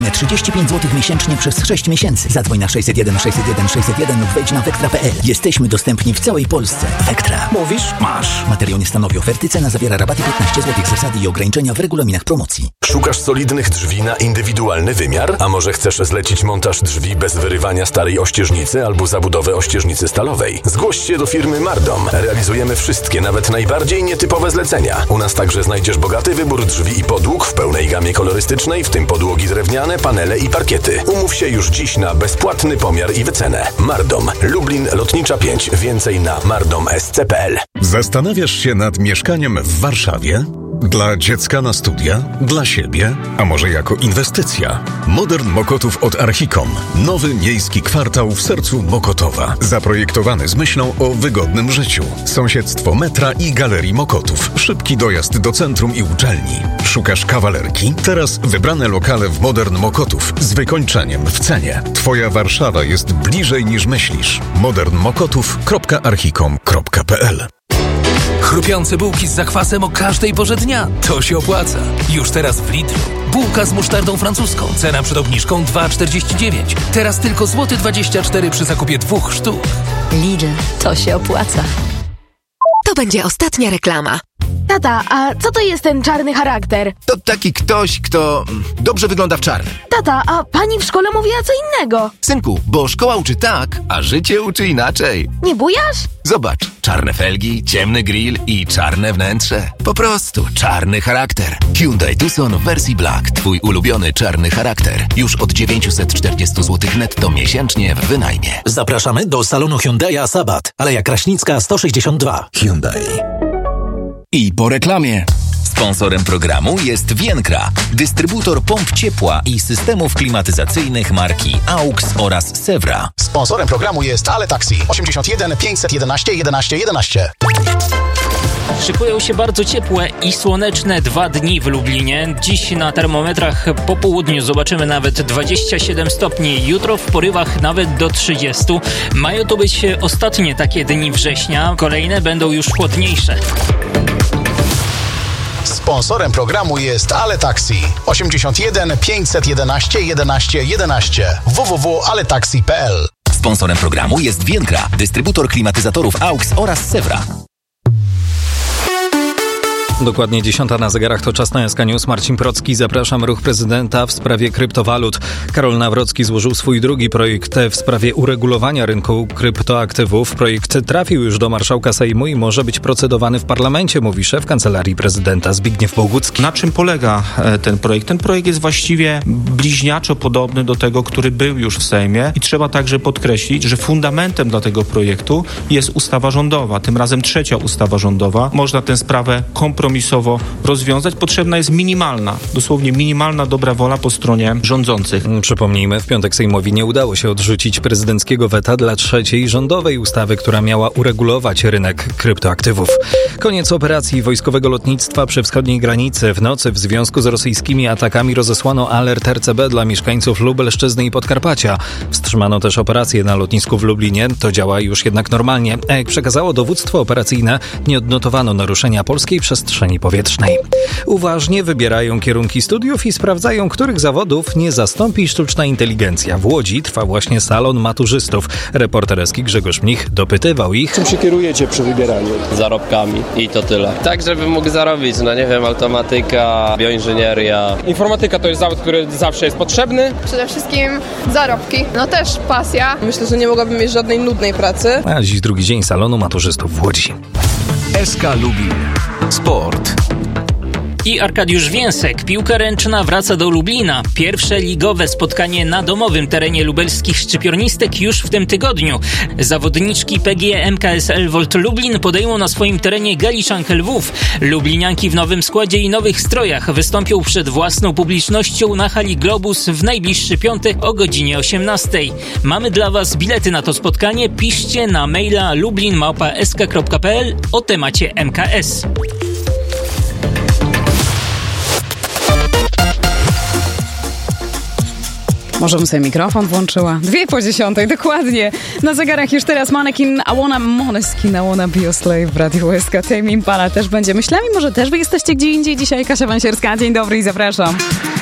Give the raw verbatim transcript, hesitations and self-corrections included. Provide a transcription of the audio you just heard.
trzydzieści pięć złotych miesięcznie przez sześć miesięcy. Zadzwoń na sześćset jeden sześćset jeden sześćset jeden lub wejdź na wektra kropka pe el. Jesteśmy dostępni w całej Polsce. Wektra. Mówisz? Masz. Materiał nie stanowi oferty, cena zawiera rabaty piętnaście złotych, zasady i ograniczenia w regulaminach promocji. Szukasz solidnych drzwi na indywidualny wymiar? A może chcesz zlecić montaż drzwi bez wyrywania starej ościeżnicy albo zabudowę ościeżnicy stalowej? Zgłoś się do firmy Mardom. Realizujemy wszystkie, nawet najbardziej nietypowe zlecenia. U nas także znajdziesz bogaty wybór drzwi i podłóg w pełnej gamie kolorystycznej, w tym podłogi drewniane, panele i parkiety. Umów się już dziś na bezpłatny pomiar i wycenę. Mardom. Lublin, Lotnicza pięć. Więcej na mardom kropka es ce kropka pe el. Zastanawiasz się nad mieszkaniem w Warszawie? Dla dziecka na studia? Dla siebie? A może jako inwestycja? Modern Mokotów od Archicom. Nowy miejski kwartał w sercu Mokotowa. Zaprojektowany z myślą o wygodnym życiu. Sąsiedztwo metra i galerii Mokotów. Szybki dojazd do centrum i uczelni. Szukasz kawalerki? Teraz wybrane lokale w Modern Mokotów z wykończeniem w cenie. Twoja Warszawa jest bliżej niż myślisz. modern mokotów kropka archicom kropka pe el. Chrupiące bułki z zakwasem o każdej porze dnia. To się opłaca. Już teraz w Lidlu. Bułka z musztardą francuską. Cena przed obniżką dwa czterdzieści dziewięć. Teraz tylko złoty dwadzieścia cztery przy zakupie dwóch sztuk. Lidl. To się opłaca. To będzie ostatnia reklama. Tata, a co to jest ten czarny charakter? To taki ktoś, kto dobrze wygląda w czarnym. Tata, a pani w szkole mówiła co innego. Synku, bo szkoła uczy tak, a życie uczy inaczej. Nie bujasz? Zobacz, czarne felgi, ciemny grill i czarne wnętrze. Po prostu czarny charakter. Hyundai Tucson w wersji Black. Twój ulubiony czarny charakter. Już od dziewięćset czterdzieści złotych netto miesięcznie w wynajmie. Zapraszamy do salonu Hyundai'a Sabat. Aleja Kraśnicka sto sześćdziesiąt dwa. Hyundai. I po reklamie. Sponsorem programu jest Vienkra, dystrybutor pomp ciepła i systemów klimatyzacyjnych marki AUX oraz Sewra. Sponsorem programu jest Ale Taxi osiemdziesiąt jeden pięćset jedenaście jedenaście jedenaście. Szykują się bardzo ciepłe i słoneczne dwa dni w Lublinie. Dziś na termometrach po południu zobaczymy nawet dwadzieścia siedem stopni. Jutro w porywach nawet do trzydziestu. Mają to być ostatnie takie dni września. Kolejne będą już chłodniejsze. Sponsorem programu jest Ale Taxi osiemdziesiąt jeden pięćset jedenaście jedenaście jedenaście. w w w kropka ale taxi kropka pe el. Sponsorem programu jest Vienkra, dystrybutor klimatyzatorów AUX oraz Sewra. Dokładnie dziesiąta na zegarach, to czas na S K News. Marcin Procki, zapraszam. Ruch prezydenta w sprawie kryptowalut. Karol Nawrocki złożył swój drugi projekt w sprawie uregulowania rynku kryptoaktywów. Projekt trafił już do marszałka Sejmu i może być procedowany w parlamencie, mówi szef Kancelarii Prezydenta Zbigniew Bogucki. Na czym polega ten projekt? Ten projekt jest właściwie bliźniaczo podobny do tego, który był już w Sejmie i trzeba także podkreślić, że fundamentem dla tego projektu jest ustawa rządowa, tym razem trzecia ustawa rządowa. Można tę sprawę kompromisowo rozwiązać. Potrzebna jest minimalna, dosłownie minimalna dobra wola po stronie rządzących. Przypomnijmy, w piątek Sejmowi nie udało się odrzucić prezydenckiego weta dla trzeciej rządowej ustawy, która miała uregulować rynek kryptoaktywów. Koniec operacji wojskowego lotnictwa przy wschodniej granicy. W nocy w związku z rosyjskimi atakami rozesłano alert R C B dla mieszkańców Lubelszczyzny i Podkarpacia. Wstrzymano też operację na lotnisku w Lublinie. To działa już jednak normalnie. A jak przekazało dowództwo operacyjne, nie odnotowano naruszenia polskiej przestrzeni powietrznej. Uważnie wybierają kierunki studiów i sprawdzają, których zawodów nie zastąpi sztuczna inteligencja. W Łodzi trwa właśnie salon maturzystów. Reporter Eski Grzegorz Mnich dopytywał ich. Czym się kierujecie przy wybieraniu? Zarobkami i to tyle. Tak, żeby mógł zarobić, no nie wiem, automatyka, bioinżynieria. Informatyka to jest zawód, który zawsze jest potrzebny. Przede wszystkim zarobki, no też pasja. Myślę, że nie mogłabym mieć żadnej nudnej pracy. A dziś drugi dzień salonu maturzystów w Łodzi. S K Lublin. Sport. I Arkadiusz Więsek. Piłka ręczna wraca do Lublina. Pierwsze ligowe spotkanie na domowym terenie lubelskich szczypiornistek już w tym tygodniu. Zawodniczki P G E M K S L Volt Lublin podejmą na swoim terenie Galiszankę Lwów. Lublinianki w nowym składzie i nowych strojach wystąpią przed własną publicznością na hali Globus w najbliższy piątek o godzinie osiemnastej. Mamy dla Was bilety na to spotkanie. Piszcie na maila lublin małpa s k kropka p l o temacie M K S. Może bym sobie mikrofon włączyła. Dwie po dziesiątej, dokładnie. Na zegarach już teraz Manekin, I wanna, Måneskin, I wanna be a slave w Radiu S K. Tame Impala też będzie. Myślami, może też wy jesteście gdzie indziej dzisiaj. Kasia Wansierska, dzień dobry i zapraszam.